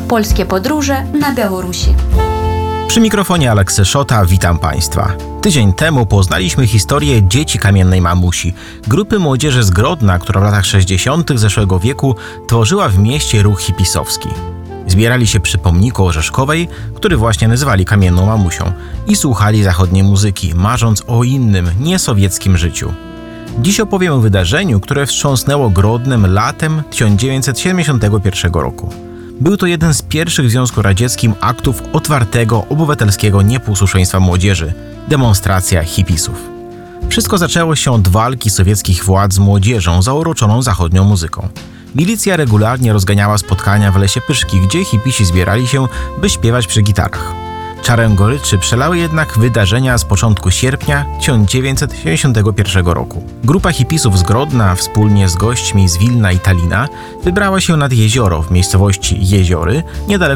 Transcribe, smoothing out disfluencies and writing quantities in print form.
Polskie podróże na Białorusi. Przy mikrofonie Aleksy Szota, witam Państwa. Tydzień temu poznaliśmy historię Dzieci Kamiennej Mamusi, grupy młodzieży z Grodna, która w latach 60. zeszłego wieku tworzyła w mieście ruch hipisowski. Zbierali się przy pomniku Orzeszkowej, który właśnie nazywali Kamienną Mamusią, i słuchali zachodniej muzyki, marząc o innym, niesowieckim życiu. Dziś opowiem o wydarzeniu, które wstrząsnęło Grodnem latem 1971 roku. Był to jeden z pierwszych w Związku Radzieckim aktów otwartego, obywatelskiego nieposłuszeństwa młodzieży – demonstracja hipisów. Wszystko zaczęło się od walki sowieckich władz z młodzieżą zauroczoną zachodnią muzyką. Milicja regularnie rozganiała spotkania w Lesie Pyszki, gdzie hipisi zbierali się, by śpiewać przy gitarach. Czarę goryczy przelały jednak wydarzenia z początku sierpnia 1971 roku. Grupa hipisów z Grodna wspólnie z gośćmi z Wilna i Talina wybrała się nad jezioro w miejscowości Jeziory, niedaleko